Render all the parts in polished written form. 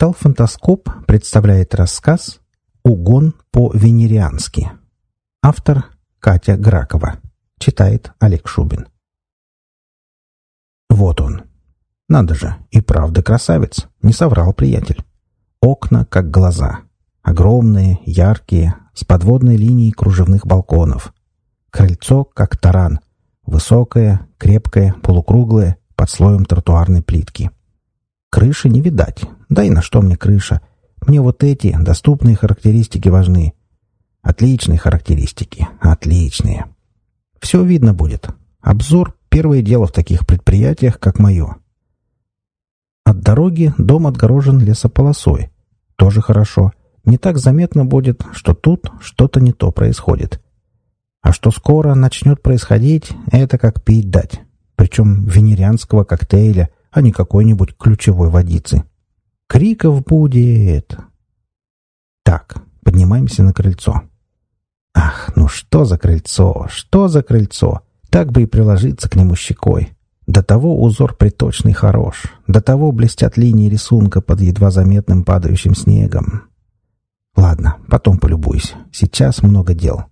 Портал «Фантаскоп» представляет рассказ «Угон по-венериански». Автор Катя Гракова. Читает Олег Шубин. Вот он. Надо же, и правда красавец. Не соврал приятель. Окна, как глаза. Огромные, яркие, с подводной линией кружевных балконов. Крыльцо, как таран. Высокое, крепкое, полукруглое, под слоем тротуарной плитки. Крыши не видать. Да и на что мне крыша? Мне вот эти доступные характеристики важны. Отличные характеристики. Отличные. Все видно будет. Обзор — первое дело в таких предприятиях, как мое. От дороги дом отгорожен лесополосой. Тоже хорошо. Не так заметно будет, что тут что-то не то происходит. А что скоро начнет происходить, это как пить дать. Причем венерианского коктейля, а не какой-нибудь ключевой водицы. Криков будет. Так, поднимаемся на крыльцо. Ах, ну что за крыльцо, что за крыльцо. Так бы и приложиться к нему щекой. До того узор приточный хорош. До того блестят линии рисунка под едва заметным падающим снегом. Ладно, потом полюбуюсь. Сейчас много дел.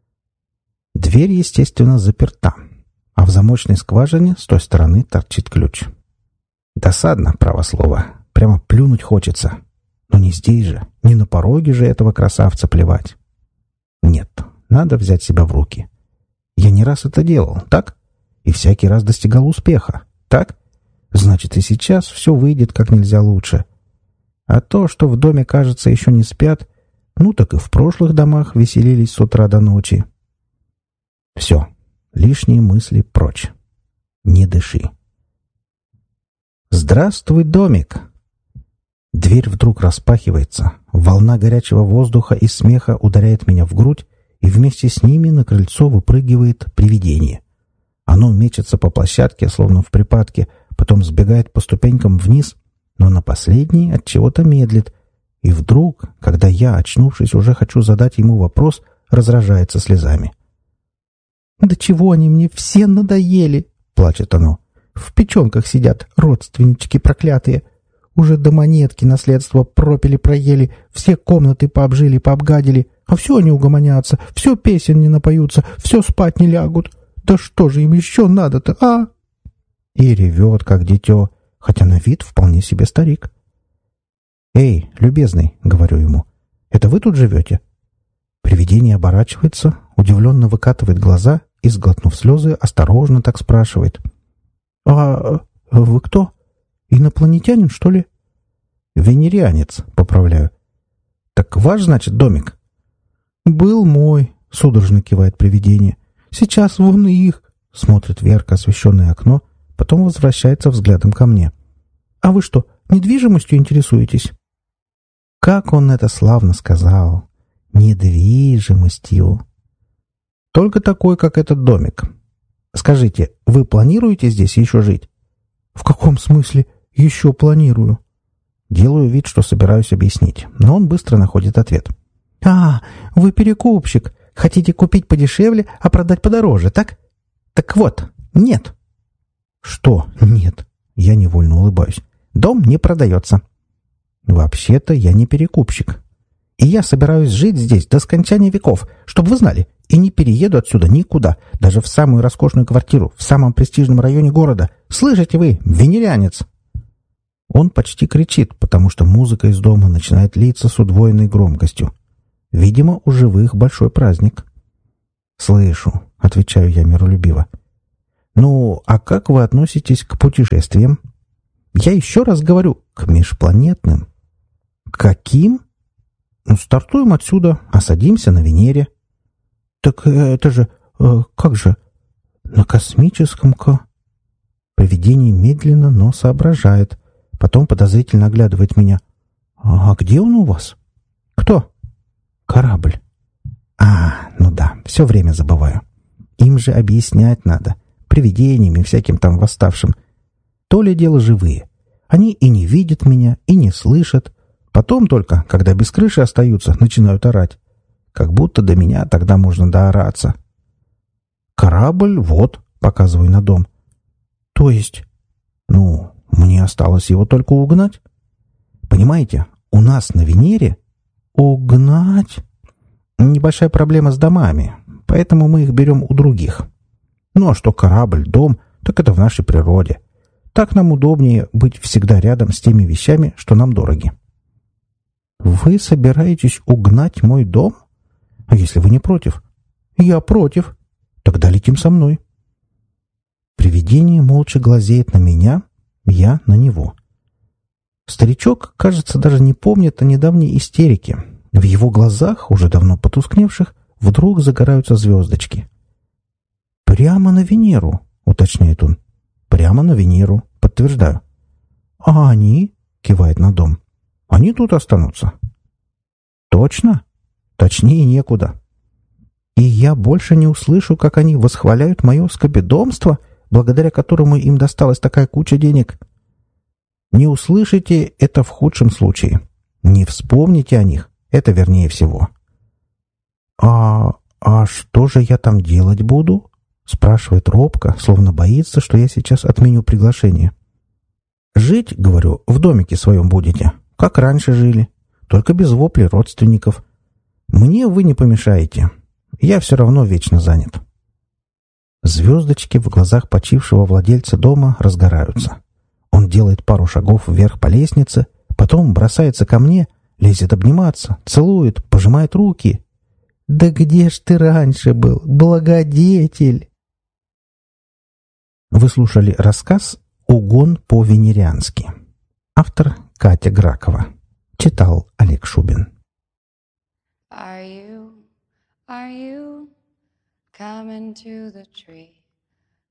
Дверь, естественно, заперта. А в замочной скважине с той стороны торчит ключ. Досадно, право слово. Прямо плюнуть хочется. Но не здесь же, не на пороге же этого красавца плевать. Нет, надо взять себя в руки. Я не раз это делал, так? И всякий раз достигал успеха, так? Значит, и сейчас все выйдет как нельзя лучше. А то, что в доме, кажется, еще не спят, ну так и в прошлых домах веселились с утра до ночи. Все, лишние мысли прочь. Не дыши. «Здравствуй, домик!» Дверь вдруг распахивается, волна горячего воздуха и смеха ударяет меня в грудь, и вместе с ними на крыльцо выпрыгивает привидение. Оно мечется по площадке, словно в припадке, потом сбегает по ступенькам вниз, но на последней от чего-то медлит, и вдруг, когда я, очнувшись, уже хочу задать ему вопрос, разражается слезами. «Да чего они мне все надоели!» — плачет оно. «В печенках сидят родственнички проклятые. Уже до монетки наследство пропили-проели, все комнаты пообжили-пообгадили, а все они угомонятся, все песен не напоются, все спать не лягут. Да что же им еще надо-то, а?» И ревет, как дитё, хотя на вид вполне себе старик. «Эй, любезный», — говорю ему, — «это вы тут живете?» Привидение оборачивается, удивленно выкатывает глаза и, сглотнув слезы, осторожно так спрашивает. «А вы кто? Инопланетянин, что ли?» «Венерианец», — поправляю. «Так ваш, значит, домик?» «Был мой», — судорожно кивает привидение. «Сейчас вон и их», — смотрит в ярко освещенное окно, потом возвращается взглядом ко мне. «А вы что, недвижимостью интересуетесь?» Как он это славно сказал. «Недвижимостью». «Только такой, как этот домик. Скажите, вы планируете здесь еще жить?» «В каком смысле еще планирую?» Делаю вид, что собираюсь объяснить, но он быстро находит ответ. «А, вы перекупщик. Хотите купить подешевле, а продать подороже, так? Так вот, нет». «Что нет?» Я невольно улыбаюсь. «Дом не продается». «Вообще-то я не перекупщик. И я собираюсь жить здесь до скончания веков, чтобы вы знали, и не перееду отсюда никуда, даже в самую роскошную квартиру, в самом престижном районе города. Слышите вы, венерианец?» Он почти кричит, потому что музыка из дома начинает литься с удвоенной громкостью. Видимо, у живых большой праздник. «Слышу», — отвечаю я миролюбиво. «Ну, а как вы относитесь к путешествиям?» «Я еще раз говорю, к межпланетным». «Каким?» «Ну, стартуем отсюда, а садимся на Венере». «Так это же... как же? На космическом-ка...» Привидение медленно, но соображает. Потом подозрительно оглядывает меня. «А где он у вас?» «Кто?» «Корабль». «А, ну да, все время забываю. Им же объяснять надо. Привидениям и всяким там восставшим. То ли дело живые. Они и не видят меня, и не слышат. Потом только, когда без крыши остаются, начинают орать. Как будто до меня тогда можно доораться». «Корабль, вот», — показываю на дом. «То есть?» «Ну, мне осталось его только угнать». Понимаете, у нас на Венере угнать небольшая проблема с домами, поэтому мы их берем у других. Ну а что корабль, дом, так это в нашей природе. Так нам удобнее быть всегда рядом с теми вещами, что нам дороги. Вы собираетесь угнать мой дом? А если вы не против? Я против. Тогда летим со мной. Привидение молча глазеет на меня, я на него. Старичок, кажется, даже не помнит о недавней истерике. В его глазах, уже давно потускневших, вдруг загораются звездочки. «Прямо на Венеру», — уточняет он. «Прямо на Венеру», — подтверждаю. «А они?» — кивает на дом. «Они тут останутся». «Точно? Точнее некуда. И я больше не услышу, как они восхваляют мое скопидомство, благодаря которому им досталась такая куча денег. Не услышите — это в худшем случае. Не вспомните о них — это вернее всего». «А что же я там делать буду?» — спрашивает робко, словно боится, что я сейчас отменю приглашение. «Жить, — говорю, — в домике своем будете, как раньше жили, только без воплей родственников. Мне вы не помешаете. Я все равно вечно занят». Звездочки в глазах почившего владельца дома разгораются. Он делает пару шагов вверх по лестнице, потом бросается ко мне, лезет обниматься, целует, пожимает руки. «Да где ж ты раньше был, благодетель?» Вы слушали рассказ «Угон по-венериански». Автор Катя Гракова. Читал Олег Шубин. Are you coming to the tree?